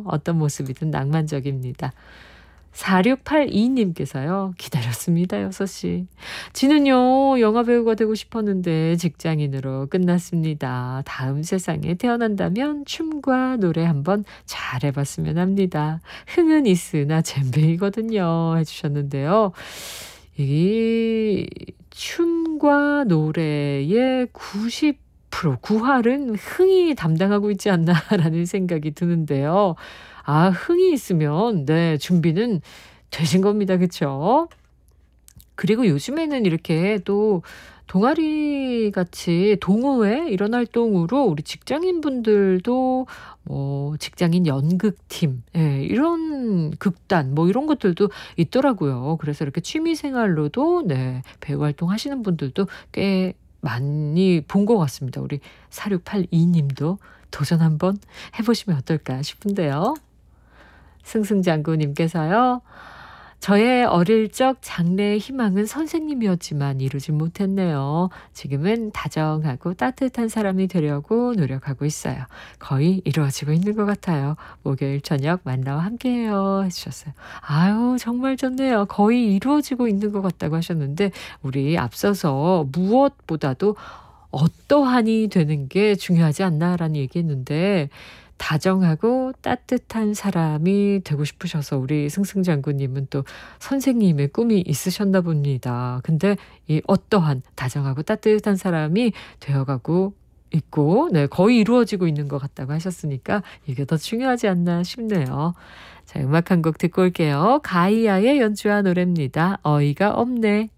어떤 모습이든 낭만적입니다. 4682님께서요. 기다렸습니다. 6시. 지는요. 영화배우가 되고 싶었는데 직장인으로 끝났습니다. 다음 세상에 태어난다면 춤과 노래 한번 잘해봤으면 합니다. 흥은 있으나 젬병이거든요. 해주셨는데요. 이 춤과 노래의 90%, 9할은 흥이 담당하고 있지 않나라는 생각이 드는데요. 아, 흥이 있으면 네, 준비는 되신 겁니다. 그쵸? 그리고 요즘에는 이렇게 또 동아리 같이 동호회 이런 활동으로 우리 직장인분들도 뭐 직장인 연극팀 이런 극단 뭐 이런 것들도 있더라고요. 그래서 이렇게 취미 생활로도 네, 배우 활동하시는 분들도 꽤 많이 본 것 같습니다. 우리 4682님도 도전 한번 해보시면 어떨까 싶은데요. 승승장구님께서요. 저의 어릴 적 장래의 희망은 선생님이었지만 이루지 못했네요. 지금은 다정하고 따뜻한 사람이 되려고 노력하고 있어요. 거의 이루어지고 있는 것 같아요. 목요일 저녁 만나와 함께해요 해주셨어요. 아유 정말 좋네요. 거의 이루어지고 있는 것 같다고 하셨는데 우리 앞서서 무엇보다도 어떠한이 되는 게 중요하지 않나라는 얘기했는데 다정하고 따뜻한 사람이 되고 싶으셔서 우리 승승장구님은 또 선생님의 꿈이 있으셨나 봅니다. 근데 이 어떠한 다정하고 따뜻한 사람이 되어가고 있고 네, 거의 이루어지고 있는 것 같다고 하셨으니까 이게 더 중요하지 않나 싶네요. 자, 음악 한 곡 듣고 올게요. 가이아의 연주한 노래입니다. 어이가 없네.